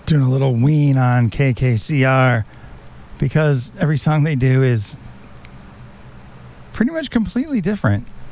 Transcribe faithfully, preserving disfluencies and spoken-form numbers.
Doing a little wean on K K C R because every song they do is pretty much completely different.